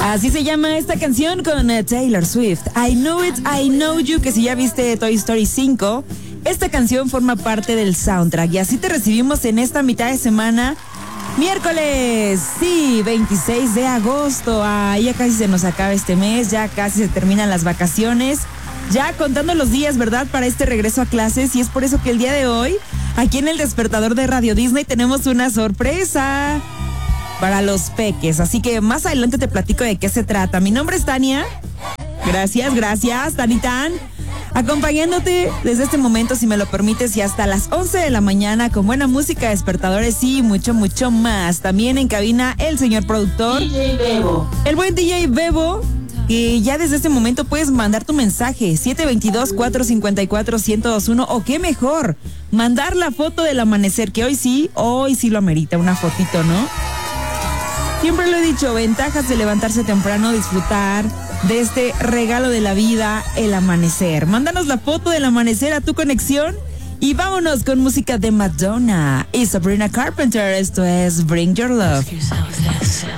Así se llama esta canción con Taylor Swift. I Know It, I Know You, que si ya viste Toy Story 5, esta canción forma parte del soundtrack. Y así te recibimos en esta mitad de semana, miércoles, sí, 26 de agosto. Ya casi se nos acaba este mes, ya casi se terminan las vacaciones. Ya contando los días, ¿verdad?, para este regreso a clases. Y es por eso que el día de hoy, aquí en el despertador de Radio Disney, tenemos una sorpresa para los peques, así que más adelante te platico de qué se trata. Mi nombre es Tania. Gracias, Tanitán. Acompañándote desde este momento, si me lo permites, y hasta las 11 de la mañana con buena música, despertadores y mucho, mucho más. También en cabina el señor productor, DJ Bebo. el buen DJ Bebo, que ya desde este momento puedes mandar tu mensaje, 722-454-1021, o qué mejor, mandar la foto del amanecer, que hoy sí lo amerita, una fotito, ¿no? Siempre lo he dicho, ventajas de levantarse temprano, disfrutar de este regalo de la vida, el amanecer. Mándanos la foto del amanecer a tu conexión y vámonos con música de Madonna y Sabrina Carpenter. Esto es Bring Your Love.